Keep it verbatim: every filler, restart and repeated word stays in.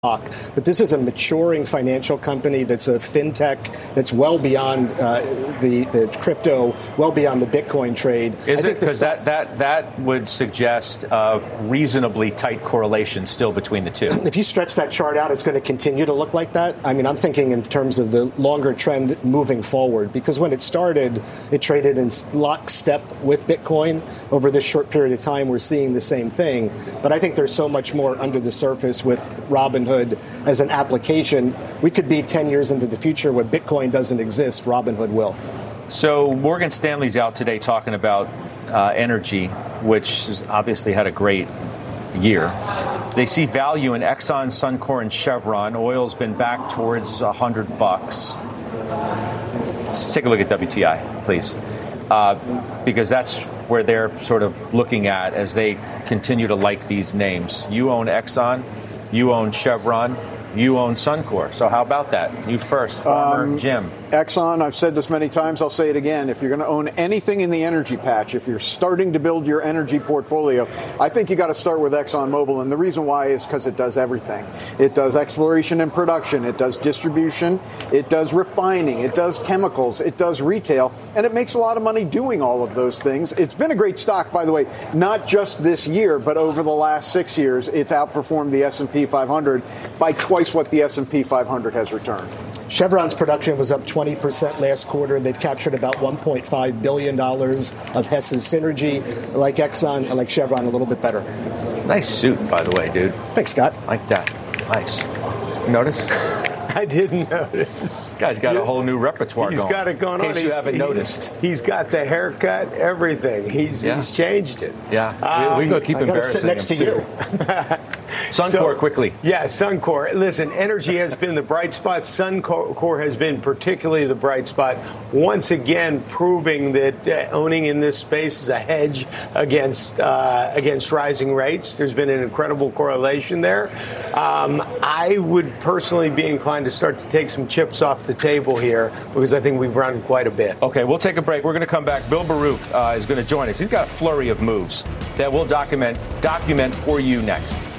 But this is a maturing financial company that's a fintech that's well beyond uh, the, the crypto, well beyond the Bitcoin trade. Is it? Because that, that, that would suggest a reasonably tight correlation still between the two. If you stretch that chart out, it's going to continue to look like that. I mean, I'm thinking in terms of the longer trend moving forward, because when it started, it traded in lockstep with Bitcoin. Over this short period of time, we're seeing the same thing. But I think there's so much more under the surface with Robinhood as an application. We could be ten years into the future where Bitcoin doesn't exist, Robinhood will. So Morgan Stanley's out today talking about uh, energy, which has obviously had a great year. They see value in Exxon, Suncor, and Chevron. Oil's been back towards one hundred bucks. Let's take a look at W T I, please, uh, because that's where they're sort of looking at as they continue to like these names. You own Exxon. You own Chevron. You own Suncor. So how about that? You first, Farmer um, Jim. Exxon, I've said this many times, I'll say it again. If you're going to own anything in the energy patch, if you're starting to build your energy portfolio, I think you got to start with ExxonMobil. And the reason why is because it does everything. It does exploration and production. It does distribution. It does refining. It does chemicals. It does retail. And it makes a lot of money doing all of those things. It's been a great stock, by the way, not just this year, but over the last six years. It's outperformed the S and P five hundred by twice what the S and P five hundred has returned. Chevron's production was up twenty percent last quarter. They've captured about one point five billion dollars of Hess's synergy. Like Exxon, I like Chevron a little bit better. Nice suit, by the way, dude. Thanks, Scott. Like that. Nice. You notice? I didn't notice. Guy's got a whole new repertoire he's going. He's got it going in on. case you he's, haven't he's, noticed. He's got the haircut, everything. He's yeah. he's changed it. Yeah. Um, we, we go keep I embarrassing sit next him to too. you. Suncor, so, quickly. Yeah, Suncor. Listen, energy has been the bright spot. Suncor has been particularly the bright spot. Once again, proving that uh, owning in this space is a hedge against uh, against rising rates. There's been an incredible correlation there. Um, I would personally be inclined to start to take some chips off the table here because I think we've run quite a bit. Okay, we'll take a break. We're going to come back. Bill Baruch uh, is going to join us. He's got a flurry of moves that we'll document document for you next.